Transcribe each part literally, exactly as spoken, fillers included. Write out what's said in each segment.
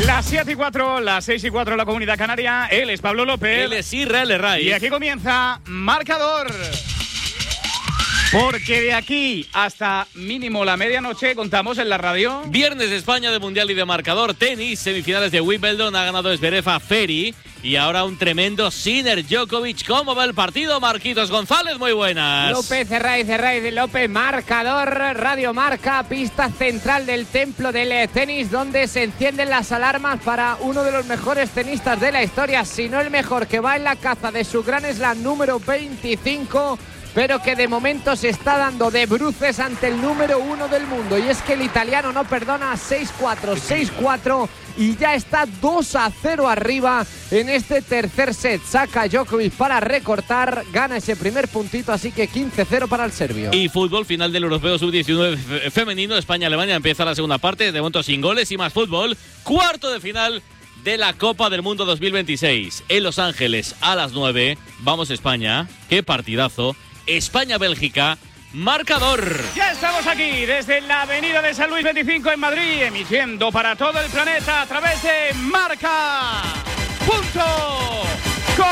Las siete y cuatro, las seis y cuatro en la Comunidad Canaria. Él es Pablo López. Él es Israel Herraiz. Y aquí comienza Marcador. Porque de aquí hasta mínimo la medianoche contamos en la radio. Viernes de España de Mundial y de Marcador. Tenis, semifinales de Wimbledon. Ha ganado Zverev a Ferry. Y ahora un tremendo Sinner Djokovic. ¿Cómo va el partido? Marquitos González, muy buenas. López, Herraiz, Herraiz, López, Marcador, Radio Marca, pista central del templo del tenis, donde se encienden las alarmas para uno de los mejores tenistas de la historia, si no el mejor, que va en la caza de su Grand Slam número veinticinco, pero que de momento se está dando de bruces ante el número uno del mundo. Y es que el italiano no perdona, seis cuatro, seis cuatro, y ya está dos a cero arriba en este tercer set. Saca Djokovic para recortar, gana ese primer puntito, así que quince cero para el serbio. Y fútbol, final del Europeo sub diecinueve femenino, España-Alemania, empieza la segunda parte, de momento sin goles y más fútbol. Cuarto de final de la Copa del Mundo dos mil veintiséis en Los Ángeles a las nueve. Vamos España, qué partidazo. España-Bélgica, marcador. Ya estamos aquí desde la avenida de San Luis veinticinco en Madrid, emitiendo para todo el planeta a través de Marca punto com.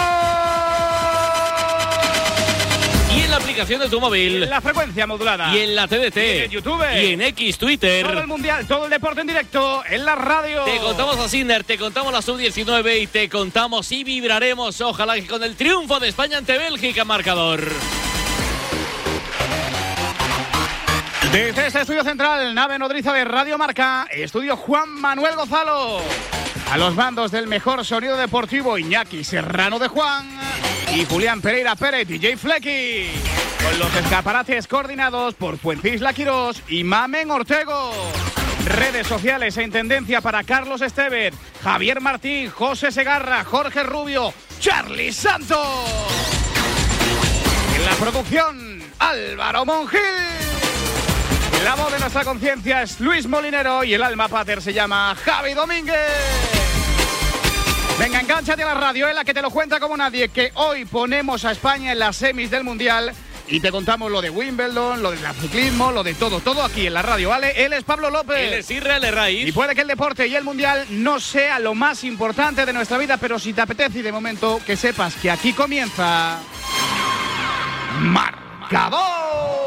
Y en la aplicación de tu móvil, la frecuencia modulada, y en la T D T, y en YouTube, y en X, Twitter. Todo el mundial, todo el deporte en directo en la radio. Te contamos a Sinner, te contamos la sub diecinueve y te contamos y vibraremos, ojalá que con el triunfo de España ante Bélgica, marcador. Desde este estudio central, nave nodriza de Radio Marca, estudio Juan Manuel Gonzalo. A los mandos del mejor sonido deportivo, Iñaki Serrano de Juan y Julián Pereira Pérez, D J Flecky. Con los escaparates coordinados por Fuencisla Quirós y Mamen Ortego. Redes sociales en tendencia para Carlos Estevez, Javier Martín, José Segarra, Jorge Rubio, Charly Santos. En la producción, Álvaro Monjil. La voz de nuestra conciencia es Luis Molinero y el alma pater se llama Javi Domínguez. Venga, engánchate a la radio, en la que te lo cuenta como nadie, que hoy ponemos a España en las semis del Mundial y te contamos lo de Wimbledon, lo del ciclismo, lo de todo, todo aquí en la radio, ¿vale? Él es Pablo López. Él es Israel Herraiz. Y puede que el deporte y el Mundial no sea lo más importante de nuestra vida, pero si te apetece y de momento que sepas que aquí comienza Marcador.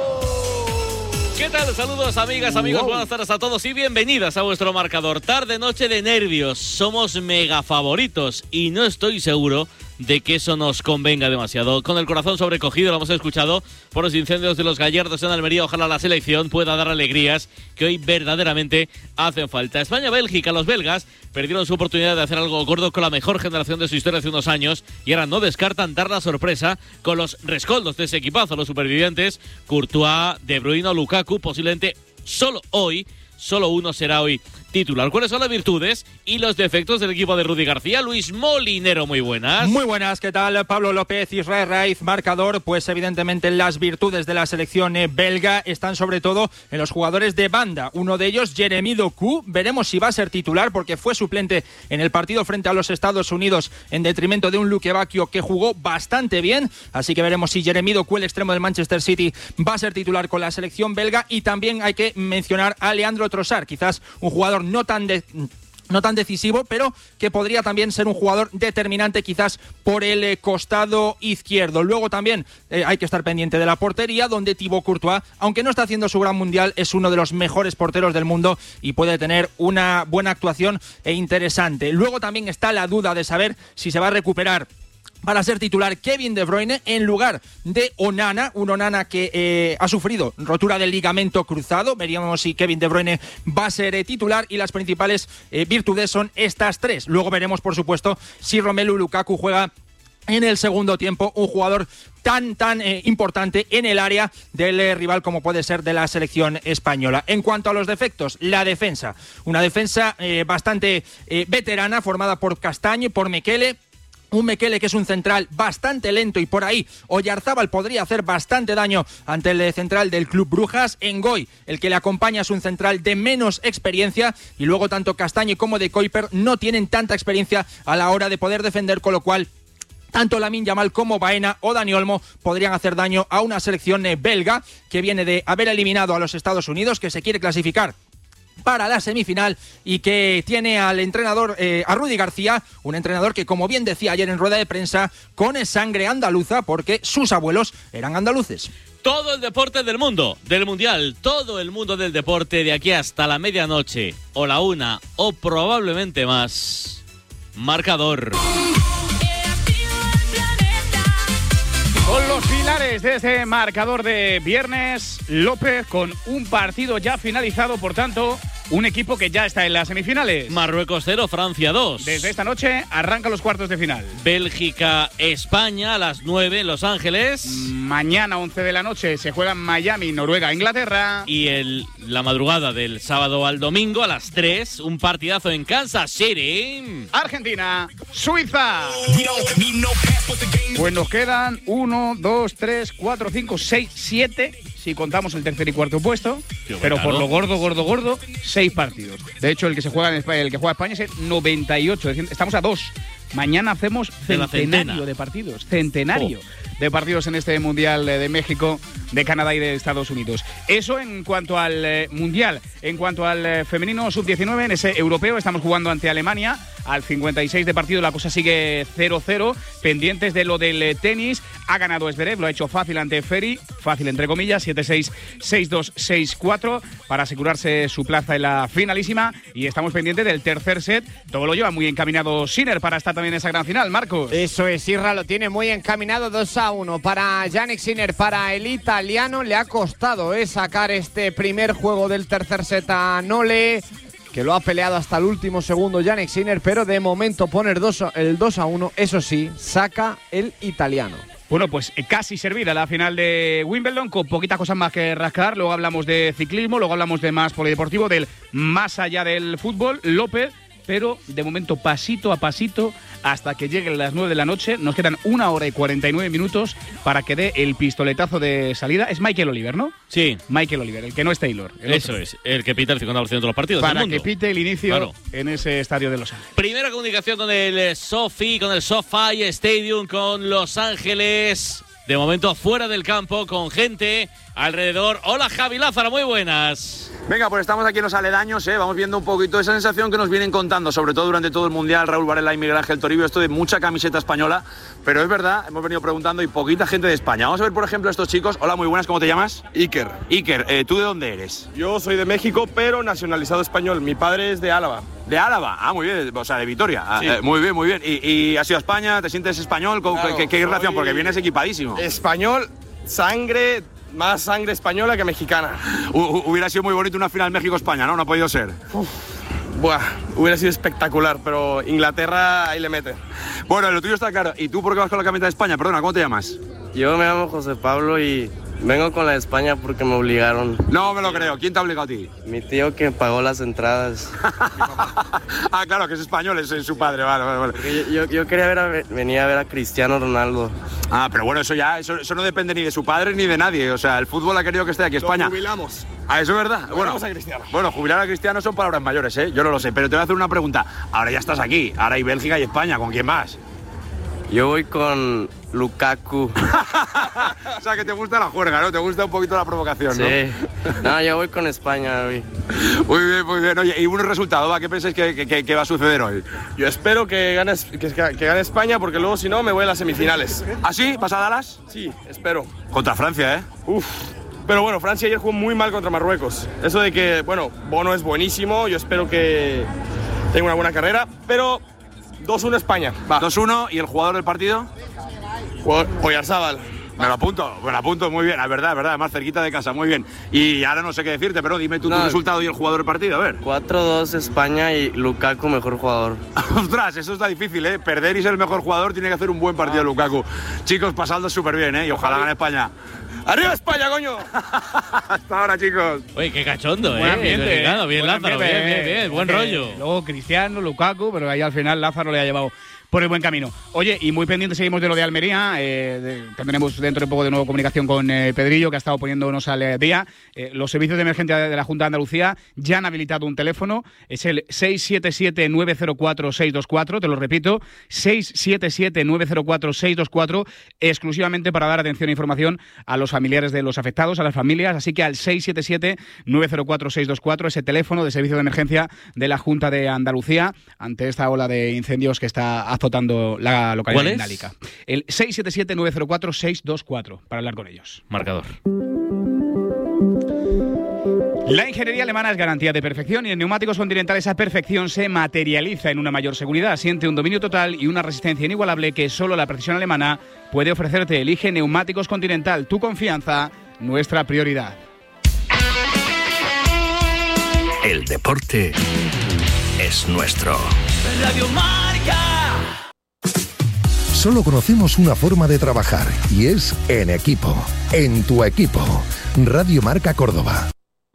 ¿Qué tal? Saludos amigas, amigos, wow. Buenas tardes a todos y bienvenidas a vuestro marcador. Tarde, noche de nervios, somos mega favoritos y no estoy seguro de que eso nos convenga demasiado. Con el corazón sobrecogido, lo hemos escuchado por los incendios de los Gallardos en Almería. Ojalá la selección pueda dar alegrías que hoy verdaderamente hacen falta. España-Bélgica, los belgas perdieron su oportunidad de hacer algo gordo con la mejor generación de su historia hace unos años y ahora no descartan dar la sorpresa con los rescoldos de ese equipazo, los supervivientes, Courtois, De Bruyne o Lukaku, posiblemente solo hoy, solo uno será hoy titular. ¿Cuáles son las virtudes y los defectos del equipo de Rudy García? Luis Molinero, muy buenas. Muy buenas, ¿qué tal? Pablo López, Israel Herraiz, marcador. Pues evidentemente las virtudes de la selección belga están sobre todo en los jugadores de banda. Uno de ellos, Jeremy Doku, veremos si va a ser titular porque fue suplente en el partido frente a los Estados Unidos en detrimento de un Luque Bacchio que jugó bastante bien, así que veremos si Jeremy Doku, el extremo del Manchester City, va a ser titular con la selección belga. Y también hay que mencionar a Leandro Trossard, quizás un jugador no tan de, no tan decisivo, pero que podría también ser un jugador determinante quizás por el eh, costado izquierdo. Luego también eh, hay que estar pendiente de la portería, donde Thibaut Courtois, aunque no está haciendo su gran mundial, es uno de los mejores porteros del mundo y puede tener una buena actuación e interesante. Luego también está la duda de saber si se va a recuperar para ser titular Kevin De Bruyne en lugar de Onana, un Onana que eh, ha sufrido rotura del ligamento cruzado. Veríamos si Kevin De Bruyne va a ser eh, titular y las principales eh, virtudes son estas tres. Luego veremos, por supuesto, si Romelu Lukaku juega en el segundo tiempo, un jugador tan, tan eh, importante en el área del eh, rival como puede ser de la selección española. En cuanto a los defectos, la defensa. Una defensa eh, bastante eh, veterana, formada por Castaño y por Mekele. Un Mekele que es un central bastante lento y por ahí Oyarzábal podría hacer bastante daño ante el central del Club Brujas. Ngoy, el que le acompaña, es un central de menos experiencia y luego tanto Castaño como De Kuiper no tienen tanta experiencia a la hora de poder defender, con lo cual tanto Lamine Yamal como Baena o Dani Olmo podrían hacer daño a una selección belga que viene de haber eliminado a los Estados Unidos, que se quiere clasificar para la semifinal y que tiene al entrenador, eh, a Rudy García, un entrenador que, como bien decía ayer en rueda de prensa, con sangre andaluza porque sus abuelos eran andaluces. Todo el deporte del mundo, del mundial, todo el mundo del deporte de aquí hasta la medianoche, o la una, o probablemente más. Marcador. Con los pilares de este marcador de viernes, López, con un partido ya finalizado, por tanto, un equipo que ya está en las semifinales. Marruecos cero, Francia dos. Desde esta noche arrancan los cuartos de final. Bélgica, España a las nueve en Los Ángeles. Mañana, once de la noche, se juegan Miami, Noruega, Inglaterra. Y el, la madrugada del sábado al domingo a las tres, un partidazo en Kansas City. Argentina, Suiza. Pues nos quedan uno, dos, tres, cuatro, cinco, seis, siete, si contamos el tercer y cuarto puesto. Tío, pero claro. por lo gordo, gordo, gordo, seis partidos. De hecho, el que se juega en España, el que juega España es el noventa y ocho. Estamos a dos. Mañana hacemos De la centenario centena. de partidos. Centenario Oh. de partidos en este Mundial de México, de Canadá y de Estados Unidos. Eso en cuanto al eh, Mundial. En cuanto al eh, femenino sub diecinueve, en ese europeo, estamos jugando ante Alemania. Al cincuenta y seis de partido la cosa sigue cero cero. Pendientes de lo del eh, tenis. Ha ganado Zverev, lo ha hecho fácil ante Ferry. Fácil entre comillas, siete seis, seis dos, seis cuatro. Para asegurarse su plaza en la finalísima. Y estamos pendientes del tercer set. Todo lo lleva muy encaminado Sinner para estar también en esa gran final, Marcos. Eso es, Isra lo tiene muy encaminado, dos a uno para Jannik Sinner, para el italiano. Le ha costado eh, sacar este primer juego del tercer set a Nole, que lo ha peleado hasta el último segundo Jannik Sinner, pero de momento pone el dos a uno, eso sí, saca el italiano. Bueno, pues eh, casi servida la final de Wimbledon, con poquitas cosas más que rascar. Luego hablamos de ciclismo, luego hablamos de más polideportivo, del más allá del fútbol, López. Pero de momento, pasito a pasito, hasta que lleguen las nueve de la noche. Nos quedan una hora y cuarenta y nueve minutos para que dé el pistoletazo de salida. Es Michael Oliver, ¿no? Sí. Michael Oliver, el que no es Taylor. El Eso otro. es, el que pita el cincuenta por ciento de los partidos Para del mundo. que pite el inicio Claro. en ese estadio de Los Ángeles. Primera comunicación con el SoFi, con el SoFi Stadium, con Los Ángeles. De momento fuera del campo, con gente alrededor. Hola, Javi Lázaro, muy buenas. Venga, pues estamos aquí en los aledaños, ¿eh? Vamos viendo un poquito esa sensación que nos vienen contando, sobre todo durante todo el Mundial, Raúl Varela y Miguel Ángel Toribio, esto de mucha camiseta española, pero es verdad, hemos venido preguntando y poquita gente de España. Vamos a ver, por ejemplo, a estos chicos. Hola, muy buenas, ¿cómo te llamas? Iker. Iker, eh, ¿tú de dónde eres? Yo soy de México, pero nacionalizado español. Mi padre es de Álava. De Álava. Ah, muy bien, o sea, de Vitoria. Ah, Sí. eh, muy bien, muy bien. ¿Y, y has ido a España? ¿Te sientes español? ¿Cómo- Claro, ¿Qué, qué soy relación? Porque vienes equipadísimo. Español, sangre, más sangre española que mexicana. Hu- hu- hubiera sido muy bonito una final México-España, ¿no? No ha podido ser. Buah, hubiera sido espectacular, pero Inglaterra ahí le mete. Bueno, lo tuyo está claro. ¿Y tú por qué vas con la camiseta de España? Perdona, ¿cómo te llamas? Yo me llamo José Pablo y vengo con la de España porque me obligaron. No me lo creo. ¿Quién te ha obligado a ti? Mi tío que pagó las entradas. Ah, claro, que es español, es, es su padre, vale, vale, vale. Porque Yo, yo, yo quería ver a, venir a ver a Cristiano Ronaldo. Ah, pero bueno, eso ya, eso, eso no depende ni de su padre ni de nadie. O sea, el fútbol ha querido que esté aquí en Lo España. jubilamos. Ah, eso es verdad. Bueno, Jubilamos a Cristiano. bueno, jubilar a Cristiano son palabras mayores, ¿eh? Yo no lo sé, pero te voy a hacer una pregunta. Ahora ya estás aquí, ahora hay Bélgica y España, ¿con quién más? Yo voy con Lukaku. O sea, que te gusta la juerga, ¿no? Te gusta un poquito la provocación, ¿no? Sí. No, yo voy con España hoy. Muy bien, muy bien. Oye, y un resultado, ¿va? ¿Qué pensáis que, que- que- que va a suceder hoy? Yo espero que gane, que, que gane España porque luego si no me voy a las semifinales. ¿Ah, sí? ¿Pasa a Dallas? Sí, espero. Contra Francia, ¿eh? Uf. Pero bueno, Francia ayer jugó muy mal contra Marruecos. Eso de que, bueno, Bono es buenísimo, yo espero que tenga una buena carrera, pero dos uno España. Va. dos uno, ¿y el jugador del partido? Oyarzábal. Me lo apunto, me lo apunto muy bien, es verdad, es verdad, más cerquita de casa, muy bien. Y ahora no sé qué decirte, pero dime tú No. tu resultado y el jugador del partido, a ver. cuatro dos España y Lukaku mejor jugador. Ostras, eso está difícil, ¿eh? Perder y ser el mejor jugador tiene que hacer un buen partido Lukaku. Chicos, pasando súper bien, ¿eh? Y ojalá gane España. ¡Arriba España, coño! Hasta ahora, chicos. Oye, qué cachondo, Buen ¿eh? ambiente, Mexicano, ¿eh? bien Buen Lázaro, ambiente, bien, bien, eh. bien, buen Porque rollo. Luego Cristiano, Lukaku, pero ahí al final Lázaro le ha llevado por el buen camino. Oye, y muy pendientes seguimos de lo de Almería. Eh, de, tendremos dentro de poco de nuevo comunicación con eh, Pedrillo, que ha estado poniéndonos al día. Eh, los servicios de emergencia de, de la Junta de Andalucía ya han habilitado un teléfono. Es el seis siete siete nueve cero cuatro seis dos cuatro. Te lo repito, seis siete siete nueve cero cuatro seis dos cuatro, exclusivamente para dar atención e información a los familiares de los afectados, a las familias. Así que al seis siete siete nueve cero cuatro seis dos cuatro, ese teléfono de servicio de emergencia de la Junta de Andalucía ante esta ola de incendios que está azotando la localidad de Nálica. El seis siete siete nueve cero cuatro seis dos cuatro para hablar con ellos. Marcador. La ingeniería alemana es garantía de perfección y en Neumáticos Continental esa perfección se materializa en una mayor seguridad. Siente un dominio total y una resistencia inigualable que solo la precisión alemana puede ofrecerte. Elige Neumáticos Continental, tu confianza, nuestra prioridad. El deporte es nuestro. Radio Marca. Solo conocemos una forma de trabajar y es en equipo, en tu equipo. Radio Marca Córdoba.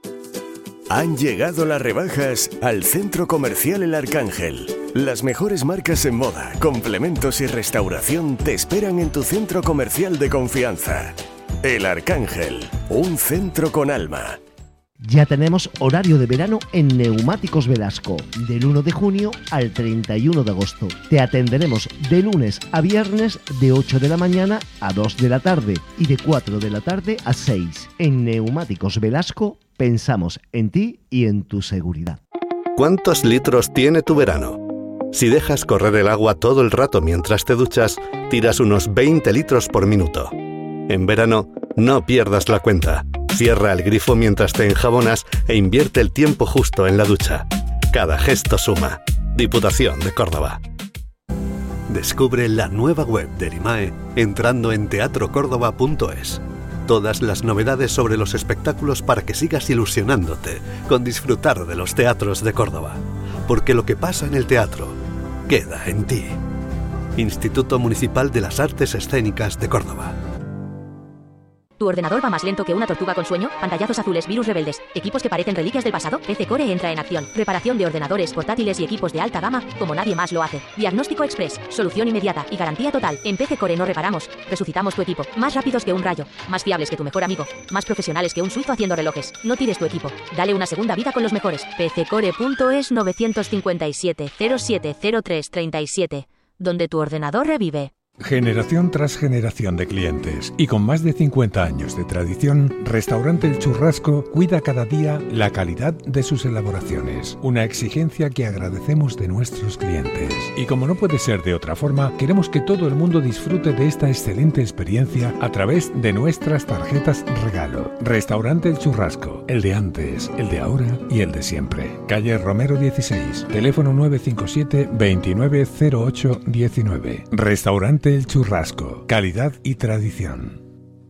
Han llegado las rebajas al Centro Comercial El Arcángel. Las mejores marcas en moda, complementos y restauración te esperan en tu centro comercial de confianza. El Arcángel, un centro con alma. Ya tenemos horario de verano en Neumáticos Velasco, del uno de junio al treinta y uno de agosto. Te atenderemos de lunes a viernes de ocho de la mañana a dos de la tarde y de cuatro de la tarde a seis. En Neumáticos Velasco pensamos en ti y en tu seguridad. ¿Cuántos litros tiene tu verano? Si dejas correr el agua todo el rato mientras te duchas, tiras unos veinte litros por minuto. En verano, no pierdas la cuenta. Cierra el grifo mientras te enjabonas e invierte el tiempo justo en la ducha. Cada gesto suma. Diputación de Córdoba. Descubre la nueva web de Erimae entrando en teatro córdoba punto es. Todas las novedades sobre los espectáculos para que sigas ilusionándote con disfrutar de los teatros de Córdoba. Porque lo que pasa en el teatro queda en ti. Instituto Municipal de las Artes Escénicas de Córdoba. ¿Tu ordenador va más lento que una tortuga con sueño? Pantallazos azules, virus rebeldes, equipos que parecen reliquias del pasado. P C Core entra en acción. Reparación de ordenadores, portátiles y equipos de alta gama, como nadie más lo hace. Diagnóstico express, solución inmediata y garantía total. En P C Core no reparamos, resucitamos tu equipo. Más rápidos que un rayo, más fiables que tu mejor amigo, más profesionales que un suizo haciendo relojes. No tires tu equipo, dale una segunda vida con los mejores. P C Core punto es nueve cinco siete cero siete cero tres tres siete, donde tu ordenador revive. Generación tras generación de clientes y con más de cincuenta años de tradición, Restaurante El Churrasco cuida cada día la calidad de sus elaboraciones, una exigencia que agradecemos de nuestros clientes. Y como no puede ser de otra forma, queremos que todo el mundo disfrute de esta excelente experiencia a través de nuestras tarjetas regalo. Restaurante El Churrasco, el de antes, el de ahora y el de siempre. Calle Romero dieciséis, teléfono nueve cinco siete, veintinueve cero ocho diecinueve. Restaurante El Churrasco, calidad y tradición.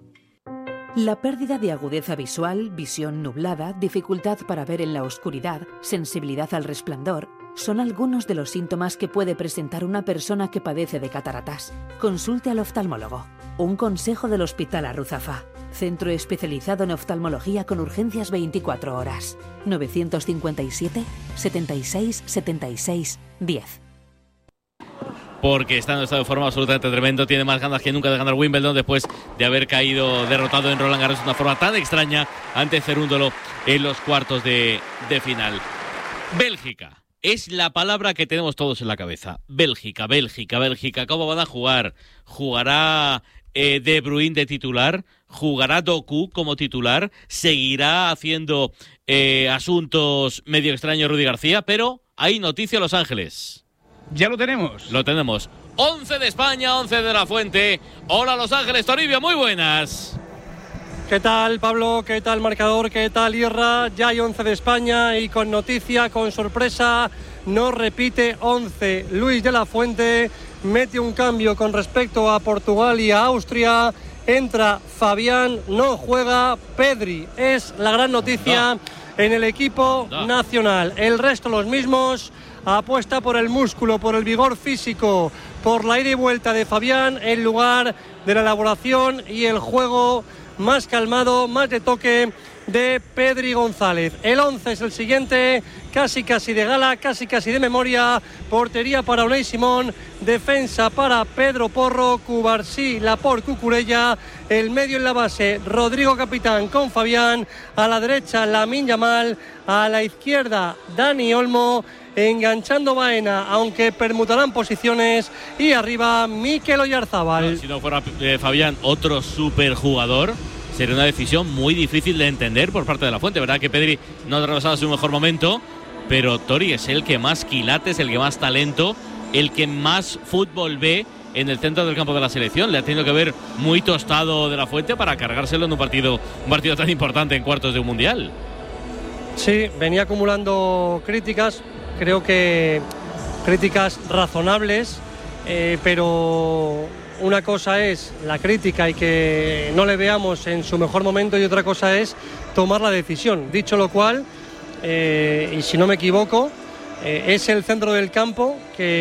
La pérdida de agudeza visual, visión nublada, dificultad para ver en la oscuridad, sensibilidad al resplandor, son algunos de los síntomas que puede presentar una persona que padece de cataratas. Consulte al oftalmólogo. Un consejo del Hospital Arruzafa. Centro especializado en oftalmología con urgencias veinticuatro horas. nueve cinco siete, setenta y seis, setenta y seis, diez. Porque está en un estado de forma absolutamente tremendo, tiene más ganas que nunca de ganar Wimbledon después de haber caído derrotado en Roland Garros de una forma tan extraña ante Cerúndolo en los cuartos de, de final. Bélgica es la palabra que tenemos todos en la cabeza. Bélgica, Bélgica, Bélgica. ¿Cómo van a jugar? ¿Jugará eh, De Bruyne de titular? ¿Jugará Doku como titular? ¿Seguirá haciendo eh, asuntos medio extraños Rudy García? Pero hay noticia a Los Ángeles. Ya lo tenemos. Lo tenemos. once de España, once de La Fuente. Hola Los Ángeles, Toribio, muy buenas. ¿Qué tal, Pablo? ¿Qué tal, marcador? ¿Qué tal, Irra? Ya hay once de España y con noticia, con sorpresa, no repite once. Luis de la Fuente mete un cambio con respecto a Portugal y a Austria. Entra Fabián, no juega Pedri. Es la gran noticia no. en el equipo no. nacional. El resto los mismos. Apuesta por el músculo, por el vigor físico, por la ida y vuelta de Fabián en lugar de la elaboración y el juego más calmado, más de toque de Pedri González. El once es el siguiente, casi casi de gala, casi casi de memoria. Portería para Unai Simón, defensa para Pedro Porro, Cubarsí, Laporte, Cucurella. El medio en la base, Rodrigo Capitán con Fabián. A la derecha, Lamine Yamal. A la izquierda, Dani Olmo. Enganchando Baena, aunque permutarán posiciones. Y arriba, Mikel Oyarzabal. Si no fuera eh, Fabián, otro superjugador, sería una decisión muy difícil de entender por parte de la Fuente. Verdad que Pedri no ha atravesado su mejor momento, pero Tori es el que más quilates, el que más talento, el que más fútbol ve en el centro del campo de la selección. Le ha tenido que ver muy tostado de la Fuente para cargárselo en un partido, un partido tan importante en cuartos de un mundial. Sí, venía acumulando críticas, creo que críticas razonables, eh, pero una cosa es la crítica y que no le veamos en su mejor momento, y otra cosa es tomar la decisión. Dicho lo cual, eh, y si no me equivoco, eh, es el centro del campo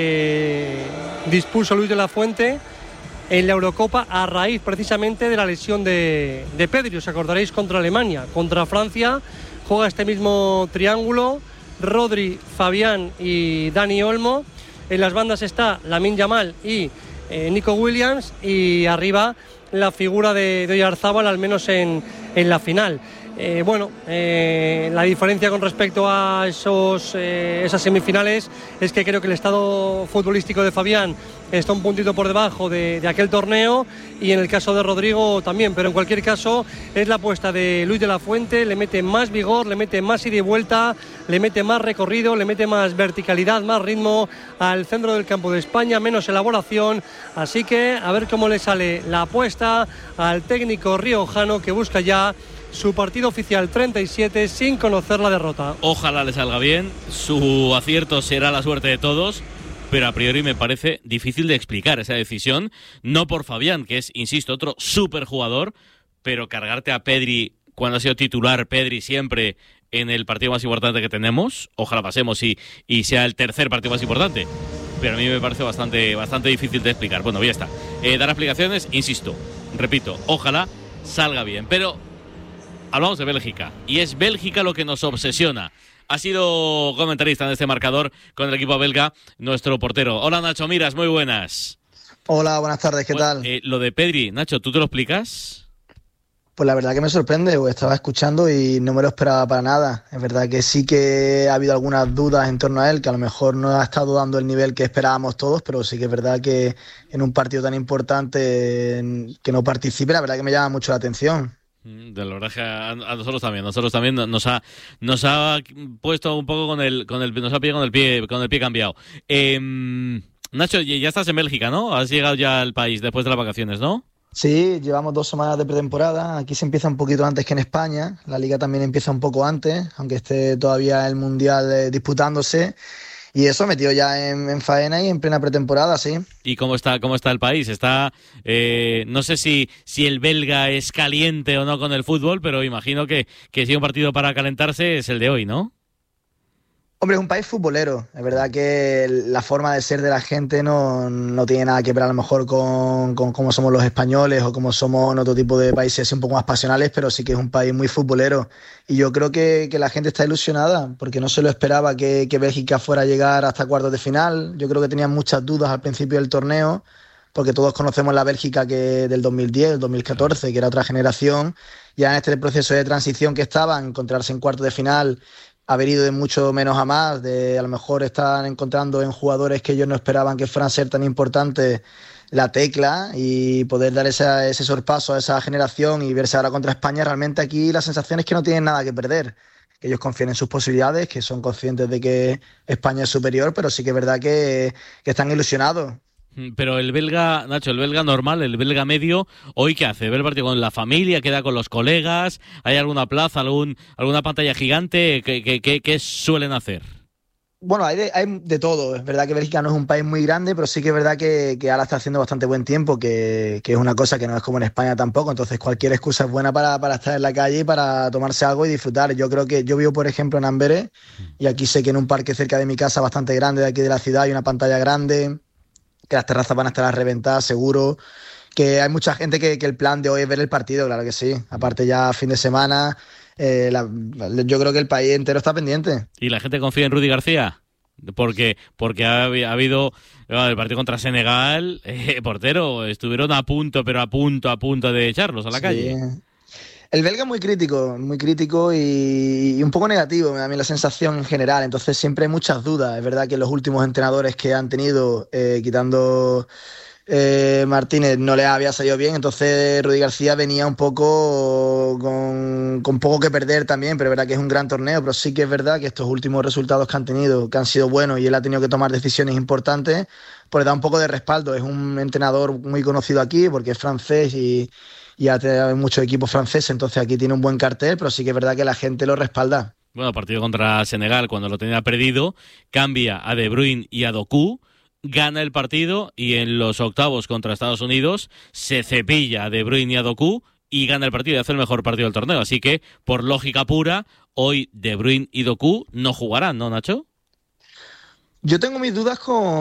que dispuso Luis de la Fuente en la Eurocopa a raíz precisamente de la lesión de, de Pedri. Os acordaréis contra Alemania, contra Francia, juega este mismo triángulo, Rodri, Fabián y Dani Olmo. En las bandas está Lamine Yamal y eh, Nico Williams, y arriba la figura de, de Oyarzabal, al menos en, en la final. Eh, bueno, eh, la diferencia con respecto a esos, eh, esas semifinales es que creo que el estado futbolístico de Fabián está un puntito por debajo de, de aquel torneo, y en el caso de Rodrigo también, pero en cualquier caso es la apuesta de Luis de la Fuente. Le mete más vigor, le mete más ida y vuelta, le mete más recorrido, le mete más verticalidad, más ritmo al centro del campo de España, menos elaboración. Así que a ver cómo le sale la apuesta al técnico riojano, que busca ya su partido oficial treinta y siete sin conocer la derrota. Ojalá le salga bien, su acierto será la suerte de todos, pero a priori me parece difícil de explicar esa decisión, no por Fabián, que es, insisto, otro superjugador, pero cargarte a Pedri cuando ha sido titular Pedri siempre en el partido más importante que tenemos, ojalá pasemos y, y sea el tercer partido más importante, pero a mí me parece bastante, bastante difícil de explicar. Bueno, ya está. Eh, dar explicaciones, insisto, repito, ojalá salga bien, pero hablamos de Bélgica, y es Bélgica lo que nos obsesiona. Ha sido comentarista en este marcador con el equipo belga nuestro portero. Hola, Nacho Miras, muy buenas. Hola, buenas tardes, ¿qué bueno, tal? Eh, lo de Pedri, Nacho, ¿tú te lo explicas? Pues la verdad que me sorprende, pues estaba escuchando y no me lo esperaba para nada. Es verdad que sí que ha habido algunas dudas en torno a él, que a lo mejor no ha estado dando el nivel que esperábamos todos, pero sí que es verdad que en un partido tan importante que no participe, la verdad que me llama mucho la atención. De la verdad que a, a nosotros también, nosotros también nos ha nos ha puesto un poco con el con el nos ha pillado con el pie con el pie cambiado. Eh, Nacho, ya estás en Bélgica, ¿no? Has llegado ya al país después de las vacaciones, ¿no? Sí, llevamos dos semanas de pretemporada. Aquí se empieza un poquito antes que en España. La liga también empieza un poco antes, aunque esté todavía el mundial eh, disputándose. Y eso, metido ya en, en faena y en plena pretemporada, sí. ¿Y cómo está cómo está el país? Está, eh, no sé si, si el belga es caliente o no con el fútbol, pero imagino que, que si hay un partido para calentarse es el de hoy, ¿no? Hombre, es un país futbolero. Es verdad que la forma de ser de la gente no, no tiene nada que ver a lo mejor con, con cómo somos los españoles o cómo somos en otro tipo de países así un poco más pasionales, pero sí que es un país muy futbolero. Y yo creo que, que la gente está ilusionada porque no se lo esperaba que, que Bélgica fuera a llegar hasta cuartos de final. Yo creo que tenían muchas dudas al principio del torneo, porque todos conocemos la Bélgica que del dos mil diez, del dos mil catorce, que era otra generación. Ya en este proceso de transición que estaban, encontrarse en cuartos de final, haber ido de mucho menos a más, de a lo mejor están encontrando en jugadores que ellos no esperaban que fueran a ser tan importantes la tecla, y poder dar esa, ese sorpaso a esa generación y verse ahora contra España. Realmente aquí la sensación es que no tienen nada que perder, que ellos confían en sus posibilidades, que son conscientes de que España es superior, pero sí que es verdad que, que están ilusionados. Pero el belga, Nacho, el belga normal, el belga medio, ¿hoy qué hace? ¿Ve el partido con la familia? ¿Queda con los colegas? ¿Hay alguna plaza, algún alguna pantalla gigante? ¿Qué, qué, qué, qué suelen hacer? Bueno, hay de, hay de todo. Es verdad que Bélgica no es un país muy grande, pero sí que es verdad que, que ahora está haciendo bastante buen tiempo, que, que es una cosa que no es como en España tampoco. Entonces cualquier excusa es buena para, para estar en la calle y para tomarse algo y disfrutar. Yo creo que yo vivo, por ejemplo, en Amberes, y aquí sé que en un parque cerca de mi casa, bastante grande de aquí de la ciudad, hay una pantalla grande, que las terrazas van a estar a reventar, seguro. Que hay mucha gente que, que el plan de hoy es ver el partido, claro que sí. Aparte ya fin de semana, eh, la, yo creo que el país entero está pendiente. ¿Y la gente confía en Rudy García? Porque porque ha, ha habido el partido contra Senegal, eh, portero, estuvieron a punto, pero a punto, a punto de echarlos a la Sí. calle. El belga es muy crítico, muy crítico y, y un poco negativo, me da a mí la sensación en general. Entonces siempre hay muchas dudas. Es verdad que los últimos entrenadores que han tenido, eh, quitando eh, Martínez, no les había salido bien. Entonces Rudy García venía un poco con, con poco que perder también, pero es verdad que es un gran torneo. Pero sí que es verdad que estos últimos resultados que han tenido, que han sido buenos y él ha tenido que tomar decisiones importantes, pues da un poco de respaldo. Es un entrenador muy conocido aquí porque es francés y... y hay muchos equipos franceses, entonces aquí tiene un buen cartel, pero sí que es verdad que la gente lo respalda. Bueno, partido contra Senegal, cuando lo tenía perdido, cambia a De Bruyne y a Doku, gana el partido y en los octavos contra Estados Unidos se cepilla a De Bruyne y a Doku y gana el partido y hace el mejor partido del torneo. Así que, por lógica pura, hoy De Bruyne y Doku no jugarán, ¿no, Nacho? Yo tengo mis dudas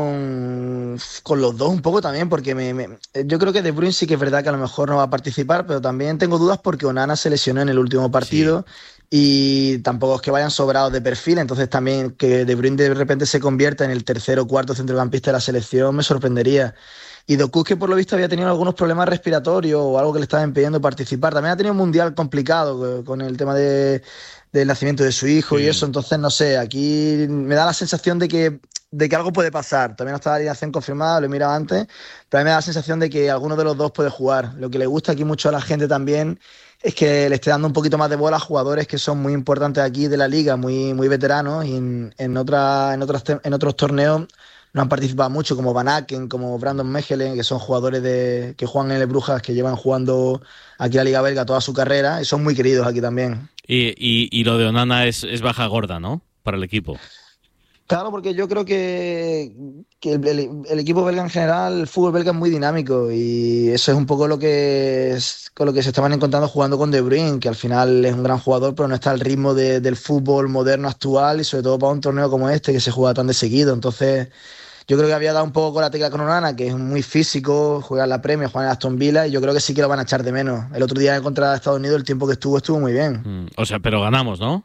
con, con los dos un poco también, porque me, me, yo creo que De Bruyne sí que es verdad que a lo mejor no va a participar, pero también tengo dudas porque Onana se lesionó en el último partido sí. y tampoco es que vayan sobrados de perfil, entonces también que De Bruyne de repente se convierta en el tercer o cuarto centrocampista de la selección me sorprendería. Y Doku, que por lo visto había tenido algunos problemas respiratorios o algo que le estaba impidiendo participar, también ha tenido un mundial complicado con el tema de... del nacimiento de su hijo sí. y eso, entonces no sé, aquí me da la sensación de que, de que algo puede pasar. También no está la alineación confirmada, lo he mirado antes, pero a mí me da la sensación de que alguno de los dos puede jugar. Lo que le gusta aquí mucho a la gente también es que le esté dando un poquito más de bola a jugadores que son muy importantes aquí de la liga, muy, muy veteranos, y en, en, otra, en, otras, en otros torneos no han participado mucho, como Van Aken, como Brandon Mechelen, que son jugadores de que juegan en el Brujas, que llevan jugando aquí a la Liga Belga toda su carrera, y son muy queridos aquí también. Y, y, y lo de Onana es, es baja gorda, ¿no? Para el equipo. Claro, porque yo creo que, que el, el, el equipo belga en general, el fútbol belga es muy dinámico y eso es un poco lo que es, con lo que se estaban encontrando jugando con De Bruyne, que al final es un gran jugador, pero no está al ritmo de, del fútbol moderno actual y sobre todo para un torneo como este que se juega tan de seguido. Entonces yo creo que había dado un poco con la tecla con Onana, que es muy físico, juega en la Premier, juega en Aston Villa, y yo creo que sí que lo van a echar de menos. El otro día contra Estados Unidos, el tiempo que estuvo, estuvo muy bien. Mm, o sea, pero ganamos, ¿no?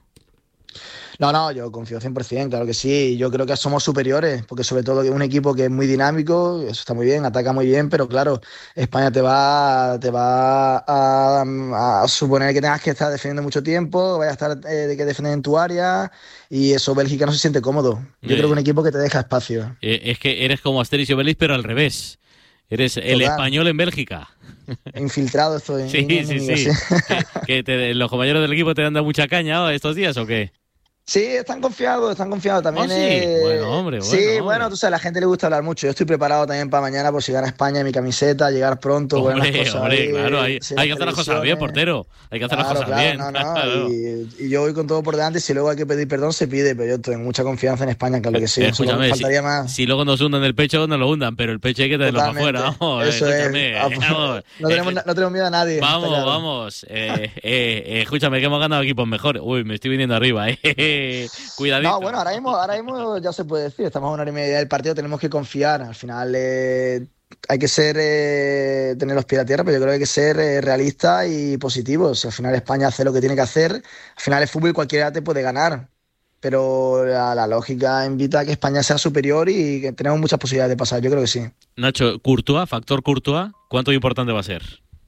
No, no, yo confío cien por ciento, claro que sí. Yo creo que somos superiores, porque sobre todo que es un equipo que es muy dinámico, eso está muy bien, ataca muy bien, pero claro, España te va, te va a, a suponer que tengas que estar defendiendo mucho tiempo, vayas a estar eh, de que defender en tu área, y eso Bélgica no se siente cómodo. Yo eh, creo que un equipo que te deja espacio. Eh, es que eres como Asterix y Obelix, pero al revés. Eres el Total. Español en Bélgica. Infiltrado estoy. Sí, sí, sí. sí. ¿Que, que te, los compañeros del equipo te han dado mucha caña ¿no? estos días o qué? Sí, están confiados, están confiados también. Oh, sí. Eh... Bueno, hombre, bueno, Sí, hombre. bueno, tú sabes, a la gente le gusta hablar mucho. Yo estoy preparado también para mañana por si gana España en mi camiseta, llegar pronto, hombre, buenas cosas. Hombre, ahí, claro, hay, hay que hacer las cosas bien, portero. Hay que hacer claro, las cosas claro, bien. No, no, claro. y, y yo voy con todo por delante. Si luego hay que pedir perdón, se pide, pero yo tengo mucha confianza en España, claro que sí. Eh, escúchame, faltaría si, más. si luego nos hundan el pecho, nos lo hundan, pero el pecho hay que tenerlo para afuera. Vamos, Eso es. Vamos. No, tenemos, no tenemos miedo a nadie. Vamos, claro. vamos. Eh, eh, eh, escúchame, que hemos ganado equipos mejores. Uy, me estoy viniendo arriba. Eh. Cuidadito. No, bueno, ahora mismo, ahora mismo ya se puede decir. Estamos a una hora y media del partido, tenemos que confiar. Al final eh, hay que ser eh, tener los pies a la tierra, pero yo creo que hay que ser eh, realista y positivo. Si al final España hace lo que tiene que hacer, al final el fútbol cualquiera te puede ganar. Pero la, la lógica invita a que España sea superior y que tenemos muchas posibilidades de pasar. Yo creo que sí. Nacho, Courtois, factor Courtois, ¿cuánto importante va a ser?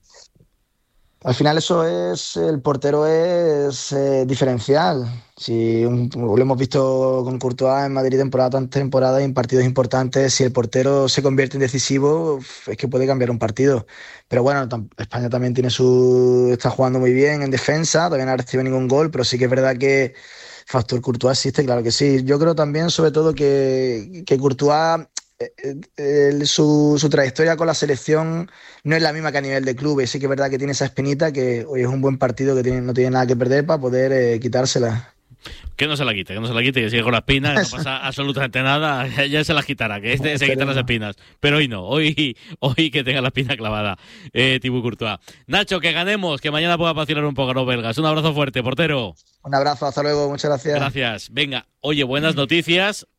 Al final eso es, el portero es eh, diferencial. Si un, lo hemos visto con Courtois en Madrid temporada tras temporada y en partidos importantes, si el portero se convierte en decisivo, es que puede cambiar un partido. Pero bueno, España también tiene su está jugando muy bien en defensa, todavía no ha recibido ningún gol, pero sí que es verdad que factor Courtois existe, claro que sí. Yo creo también, sobre todo, que, que Courtois... El, su, su trayectoria con la selección no es la misma que a nivel de clubes. Sí que es verdad que tiene esa espinita que hoy es un buen partido que tiene, no tiene nada que perder para poder eh, quitársela. Que no se la quite, que no se la quite, que sigue con las espinas, no pasa absolutamente nada, ya se las quitará, que este se quitan las espinas. Pero hoy no, hoy, hoy que tenga la espina clavada, eh, Thibaut Courtois. Nacho, que ganemos, que mañana pueda vacilar un poco a los belgas. Un abrazo fuerte, portero. Un abrazo, hasta luego, muchas gracias. Gracias. Venga, oye, buenas noticias.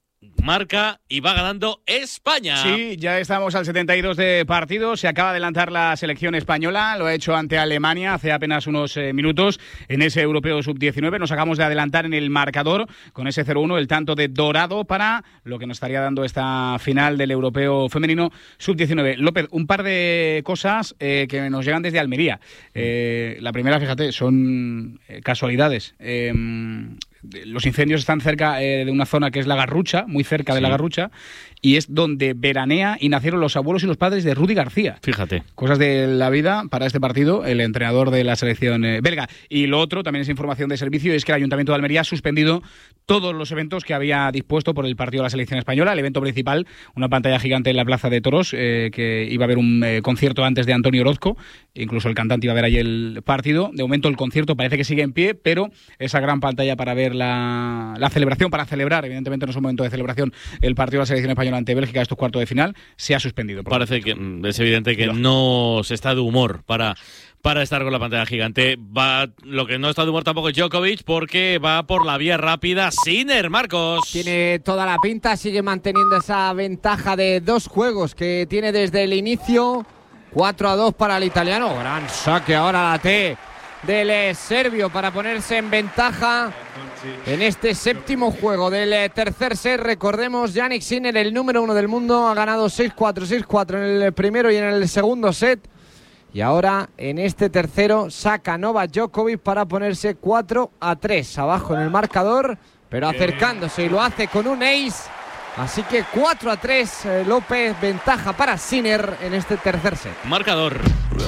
marca y va ganando España. Sí, ya estamos al setenta y dos de partido. Se acaba de lanzar la selección española. Lo ha hecho ante Alemania hace apenas unos eh, minutos en ese europeo sub diecinueve. Nos acabamos de adelantar en el marcador con ese cero uno, el tanto de Dorado para lo que nos estaría dando esta final del europeo femenino sub diecinueve. López, un par de cosas eh, que nos llegan desde Almería. Eh, la primera, fíjate, son eh, casualidades. Eh, Los incendios están cerca eh, de una zona que es la Garrucha, muy cerca de sí. la Garrucha, y es donde veranea y nacieron los abuelos y los padres de Rudi García. Fíjate. Cosas de la vida para este partido, el entrenador de la selección eh, belga. Y lo otro, también es información de servicio, es que el Ayuntamiento de Almería ha suspendido todos los eventos que había dispuesto por el partido de la selección española. El evento principal, una pantalla gigante en la Plaza de Toros, eh, que iba a haber un eh, concierto antes de Antonio Orozco, incluso el cantante iba a ver ahí el partido. De momento el concierto parece que sigue en pie, pero esa gran pantalla para ver la, la celebración, para celebrar, evidentemente no es un momento de celebración, el partido de la selección española ante Bélgica, estos cuartos de final, se ha suspendido. Parece que es evidente que no se está de humor para... para estar con la pantalla gigante. Va, lo que no está de humor tampoco es Djokovic, porque va por la vía rápida Sinner, Marcos. Tiene toda la pinta, sigue manteniendo esa ventaja de dos juegos que tiene desde el inicio. cuatro a dos para el italiano. Gran saque ahora la T del serbio para ponerse en ventaja en este séptimo juego del tercer set. Recordemos, Jannik Sinner, el número uno del mundo, ha ganado seis cuatro, seis cuatro en el primero y en el segundo set. Y ahora en este tercero saca Novak Djokovic para ponerse cuatro a tres abajo en el marcador, pero acercándose, y lo hace con un ace. Así que cuatro a tres, eh, López, ventaja para Sinner en este tercer set. Marcador.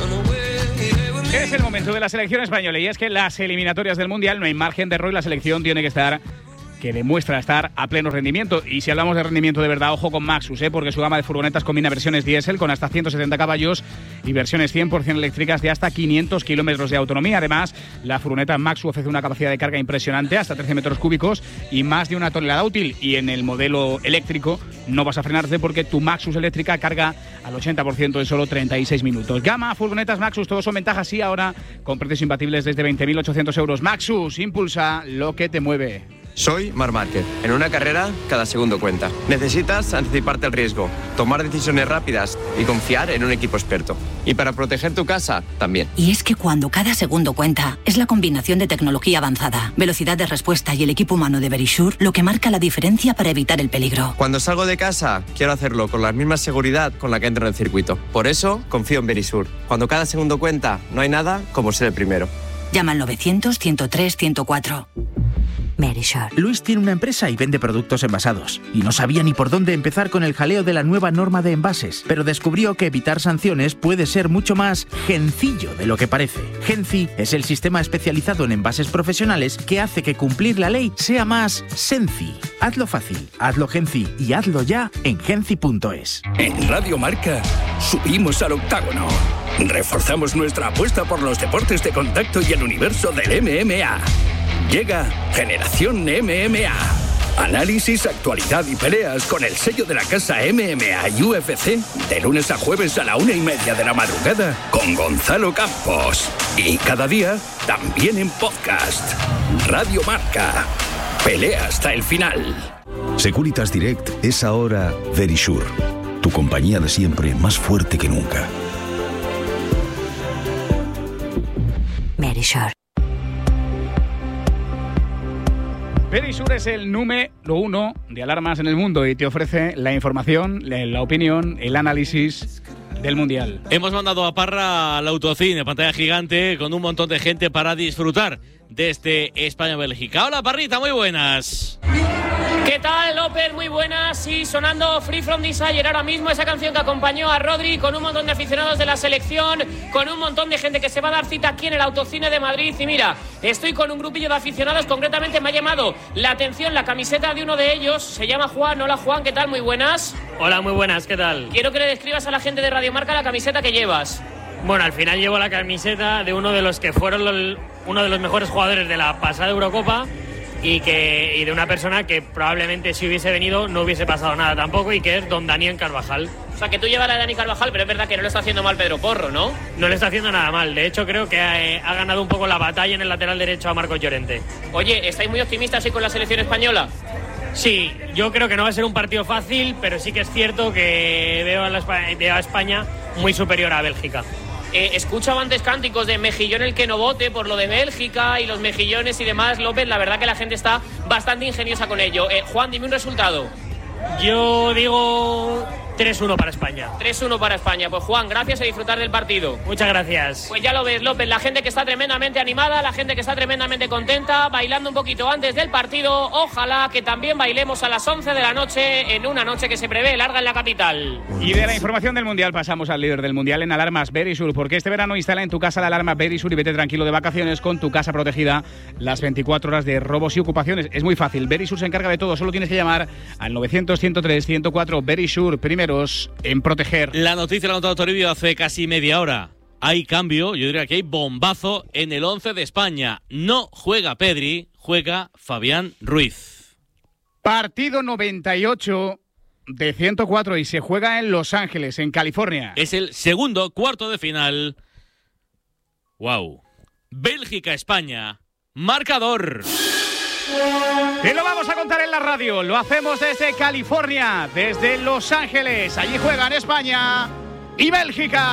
Es el momento de la selección española, y es que en las eliminatorias del Mundial no hay margen de error y la selección tiene que estar, que demuestra estar a pleno rendimiento. Y si hablamos de rendimiento de verdad, ojo con Maxus, ¿eh? porque su gama de furgonetas combina versiones diésel con hasta ciento setenta caballos y versiones cien por ciento eléctricas de hasta quinientos kilómetros de autonomía. Además, la furgoneta Maxus ofrece una capacidad de carga impresionante, hasta trece metros cúbicos y más de una tonelada útil. Y en el modelo eléctrico no vas a frenarte, porque tu Maxus eléctrica carga al ochenta por ciento en solo treinta y seis minutos. Gama, furgonetas Maxus, todos son ventajas, y ahora con precios imbatibles desde veinte mil ochocientos euros. Maxus, impulsa lo que te mueve. Soy Marc Márquez. En una carrera, cada segundo cuenta. Necesitas anticiparte al riesgo, tomar decisiones rápidas y confiar en un equipo experto. Y para proteger tu casa, también. Y es que cuando cada segundo cuenta, es la combinación de tecnología avanzada, velocidad de respuesta y el equipo humano de Verisure lo que marca la diferencia para evitar el peligro. Cuando salgo de casa, quiero hacerlo con la misma seguridad con la que entro en el circuito. Por eso, confío en Verisure. Cuando cada segundo cuenta, no hay nada como ser el primero. Llama al novecientos, ciento tres, ciento cuatro. Verisure. Luis tiene una empresa y vende productos envasados, y no sabía ni por dónde empezar con el jaleo de la nueva norma de envases, pero descubrió que evitar sanciones puede ser mucho más gencillo de lo que parece. Genci es el sistema especializado en envases profesionales que hace que cumplir la ley sea más senci. Hazlo fácil, hazlo Genci y hazlo ya en genci punto es. En Radio Marca subimos al octágono. Reforzamos nuestra apuesta por los deportes de contacto y el universo del M M A. Llega Generación M M A. Análisis, actualidad y peleas con el sello de la casa M M A y U F C de lunes a jueves a la una y media de la madrugada con Gonzalo Campos. Y cada día también en podcast. Radio Marca. Pelea hasta el final. Securitas Direct es ahora Verisure. Tu compañía de siempre, más fuerte que nunca. Verisure. Verisure es el número uno de alarmas en el mundo y te ofrece la información, la opinión, el análisis del Mundial. Hemos mandado a Parra al autocine, pantalla gigante, con un montón de gente para disfrutar de este España-Bélgica. Hola, Parrita, muy buenas. ¿Qué tal, López? Muy buenas. Sí, sonando Free From Desire ahora mismo, esa canción que acompañó a Rodri, con un montón de aficionados de la selección, con un montón de gente que se va a dar cita aquí en el Autocine de Madrid. Y mira, estoy con un grupillo de aficionados, concretamente me ha llamado la atención la camiseta de uno de ellos, se llama Juan. Hola, Juan, ¿qué tal? Muy buenas. Hola, muy buenas, ¿qué tal? Quiero que le describas a la gente de Radio Marca la camiseta que llevas. Bueno, al final llevo la camiseta de uno de los que fueron los, uno de los mejores jugadores de la pasada Eurocopa, y que y de una persona que probablemente si hubiese venido no hubiese pasado nada tampoco, y que es don Daniel Carvajal. O sea, que tú llevas la de Dani Carvajal, pero es verdad que no le está haciendo mal Pedro Porro, ¿no? No le está haciendo nada mal. De hecho, creo que ha, eh, ha ganado un poco la batalla en el lateral derecho a Marcos Llorente. Oye, ¿estáis muy optimistas hoy con la selección española? Sí, yo creo que no va a ser un partido fácil, pero sí que es cierto que veo a, la, veo a España muy superior a Bélgica. Eh, escuchaba antes cánticos de mejillón el que no vote por lo de Bélgica y los mejillones y demás. López, la verdad que la gente está bastante ingeniosa con ello. Eh, Juan, dime un resultado. Yo digo tres uno para España. tres uno para España. Pues Juan, gracias, a disfrutar del partido. Muchas gracias. Pues ya lo ves, López, la gente que está tremendamente animada, la gente que está tremendamente contenta, bailando un poquito antes del partido. Ojalá que también bailemos a las once de la noche, en una noche que se prevé larga en la capital. Y de la información del Mundial pasamos al líder del Mundial en alarmas Verisur, porque este verano instala en tu casa la alarma Verisur y vete tranquilo de vacaciones con tu casa protegida las veinticuatro horas de robos y ocupaciones. Es muy fácil, Verisur se encarga de todo, solo tienes que llamar al novecientos, ciento tres, ciento cuatro. Verisur, primeros en proteger. La noticia la ha contado Toribio hace casi media hora. Hay cambio, yo diría que hay bombazo en el once de España. No juega Pedri, juega Fabián Ruiz. Partido noventa y ocho de ciento cuatro y se juega en Los Ángeles, en California. Es el segundo cuarto de final. Wow. Bélgica-España. Marcador. Y lo vamos a contar en la radio. Lo hacemos desde California, desde Los Ángeles. Allí juegan España y Bélgica.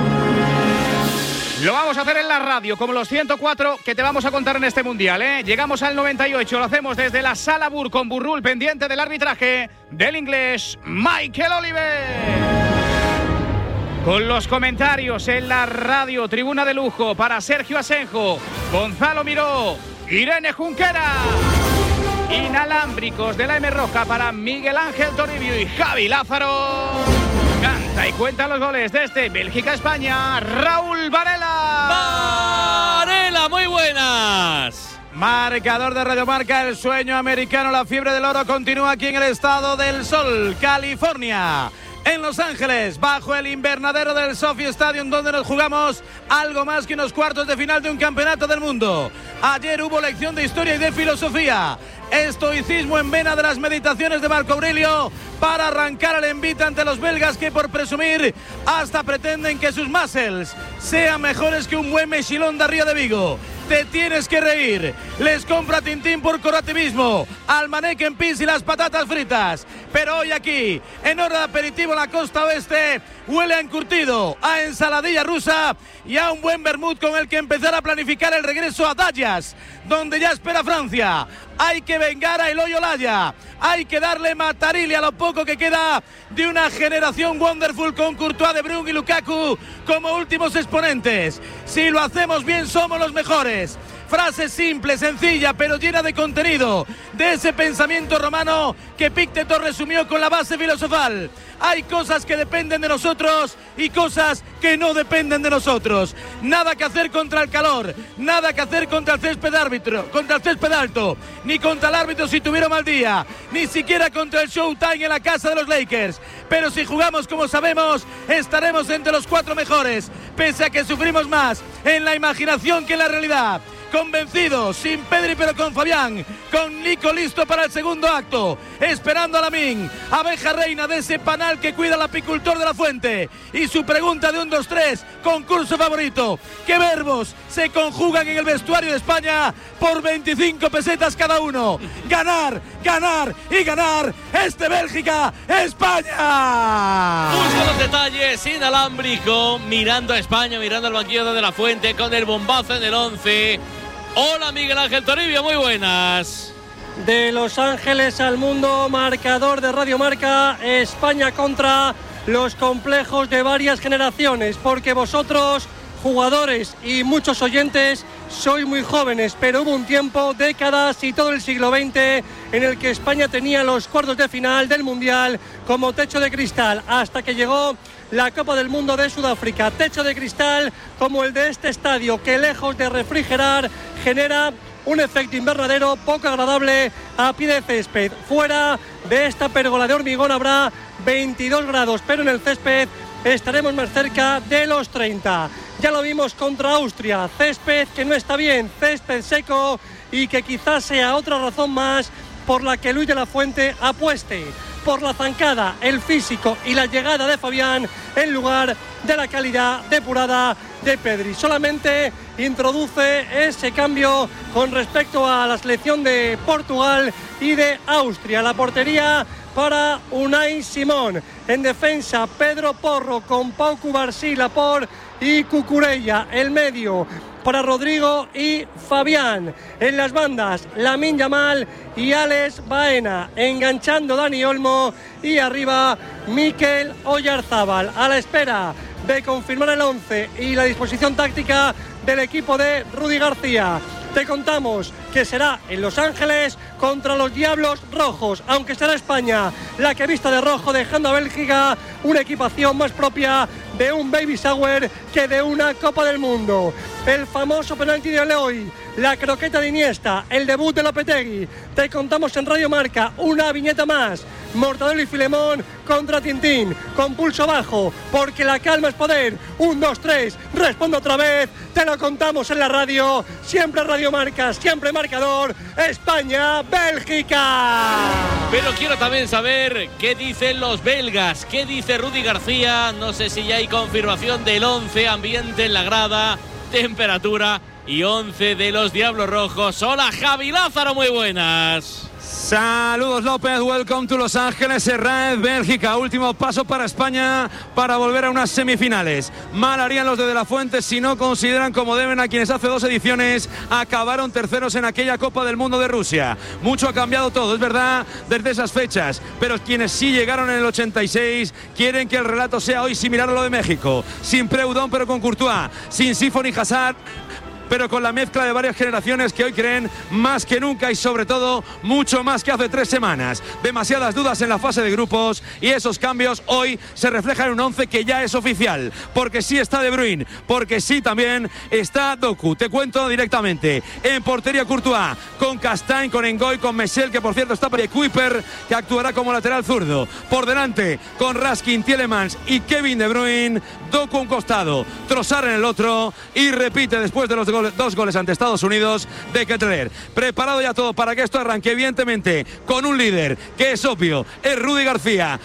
Lo vamos a hacer en la radio, como los ciento cuatro que te vamos a contar en este Mundial, ¿eh? Llegamos al noventa y ocho, lo hacemos desde la Sala Bur con Burrul, pendiente del arbitraje del inglés Michael Oliver. Con los comentarios en la radio, tribuna de lujo para Sergio Asenjo, Gonzalo Miró, Irene Junquera. Inalámbricos de la M Roja para Miguel Ángel Toribio y Javi Lázaro. Canta y cuenta los goles desde Bélgica-España, Raúl Varela. Varela, muy buenas. Marcador de Radio Marca, el sueño americano, la fiebre del oro continúa aquí en el estado del sol, California. En Los Ángeles, bajo el invernadero del SoFi Stadium, donde nos jugamos algo más que unos cuartos de final de un campeonato del mundo. Ayer hubo lección de historia y de filosofía. Estoicismo en vena de las meditaciones de Marco Aurelio para arrancar el envite ante los belgas que, por presumir, hasta pretenden que sus muscles sean mejores que un buen mechilón de Río de Vigo. Te tienes que reír. Les compra Tintín por corporativismo, al mannequin pis y las patatas fritas. Pero hoy aquí, en hora de aperitivo en la costa oeste, huele a encurtido, a ensaladilla rusa y a un buen vermut con el que empezar a planificar el regreso a Dallas, donde ya espera Francia. Hay que vengar a Eloy Olaya. Hay que darle matarile a lo poco que queda de una generación wonderful con Courtois, De Bruyne y Lukaku como últimos exponentes. Si lo hacemos bien, somos los mejores. Frase simple, sencilla, pero llena de contenido, de ese pensamiento romano que Pícteto resumió con la base filosofal. Hay cosas que dependen de nosotros y cosas que no dependen de nosotros. Nada que hacer contra el calor, nada que hacer contra el césped árbitro, contra el césped alto, ni contra el árbitro si tuviera mal día, ni siquiera contra el Showtime en la casa de los Lakers. Pero si jugamos como sabemos, estaremos entre los cuatro mejores, pese a que sufrimos más en la imaginación que en la realidad. Convencido, sin Pedri pero con Fabián, con Nico listo para el segundo acto, esperando a Lamín, abeja reina de ese panal que cuida al apicultor de la fuente. Y su pregunta de un dos tres, concurso favorito: ¿qué verbos se conjugan en el vestuario de España por veinticinco pesetas cada uno? Ganar, ganar y ganar. Este Bélgica-España. Busco los detalles, inalámbrico, mirando a España, mirando al banquillo de la fuente con el bombazo en el once. Hola Miguel Ángel Toribio, muy buenas. De Los Ángeles al mundo, marcador de Radio Marca, España contra los complejos de varias generaciones, porque vosotros, jugadores y muchos oyentes, sois muy jóvenes, pero hubo un tiempo, décadas y todo el siglo veinte en el que España tenía los cuartos de final del Mundial como techo de cristal, hasta que llegó la Copa del Mundo de Sudáfrica. Techo de cristal como el de este estadio, que lejos de refrigerar genera un efecto invernadero poco agradable a pie de césped. Fuera de esta pérgola de hormigón habrá veintidós grados, pero en el césped estaremos más cerca de los treinta. Ya lo vimos contra Austria, césped que no está bien, césped seco, y que quizás sea otra razón más por la que Luis de la Fuente apueste por la zancada, el físico y la llegada de Fabián en lugar de la calidad depurada de Pedri. Solamente introduce ese cambio con respecto a la selección de Portugal y de Austria. La portería para Unai Simón. En defensa, Pedro Porro con Pau Cubarsí, Laporte y Cucurella. El medio para Rodrigo y Fabián. En las bandas, Lamine Yamal y Alex Baena. Enganchando Dani Olmo y arriba Mikel Oyarzábal. A la espera de confirmar el once y la disposición táctica del equipo de Rudy García. Te contamos que será en Los Ángeles contra los Diablos Rojos, aunque será España la que vista de rojo, dejando a Bélgica una equipación más propia de un baby shower que de una Copa del Mundo. El famoso penalti de hoy, la croqueta de Iniesta, el debut de Lopetegui. Te contamos en Radio Marca una viñeta más. Mortadelo y Filemón contra Tintín, con pulso bajo, porque la calma es poder. Un, dos, tres, responde otra vez. Te lo contamos en la radio. Siempre Radio Marca, siempre marcador. España, Bélgica. Pero quiero también saber qué dicen los belgas, qué dice Rudy García. No sé si ya hay confirmación del once, ambiente en la grada, temperatura y once de los Diablos Rojos. Hola, Javi Lázaro, muy buenas. Saludos López, welcome to Los Ángeles, Serrat, Bélgica. Último paso para España para volver a unas semifinales. Mal harían los de De La Fuente si no consideran como deben a quienes hace dos ediciones acabaron terceros en aquella Copa del Mundo de Rusia. Mucho ha cambiado todo, es verdad, desde esas fechas, pero quienes sí llegaron en el ochenta y seis quieren que el relato sea hoy similar a lo de México. Sin Preudón pero con Courtois, sin Sifo ni Hazard, pero con la mezcla de varias generaciones que hoy creen más que nunca y sobre todo mucho más que hace tres semanas. Demasiadas dudas en la fase de grupos y esos cambios hoy se reflejan en un once que ya es oficial, porque sí está De Bruyne, porque sí también está Doku. Te cuento directamente. En portería Courtois, con Castagne, con Engoy, con Messel, que por cierto está para Kuiper, que actuará como lateral zurdo. Por delante, con Raskin, Tielemans y Kevin De Bruyne. Doku a un costado, Trossard en el otro y repite después de los goles, dos goles ante Estados Unidos de Ketteler. Preparado ya todo para que esto arranque, evidentemente con un líder que es obvio, es Rudy García,